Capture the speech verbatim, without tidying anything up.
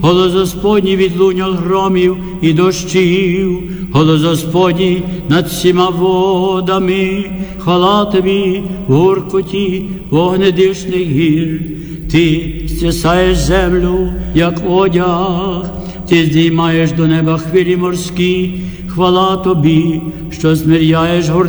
Голос Господній відлуння громів і дощів, голос Господній над всіма водами, хвала тобі в гуркоті вогнедишних гір. Ти стясаєш землю, як одяг, ти здіймаєш до неба хвилі морські, хвала тобі, що смиряєш гордих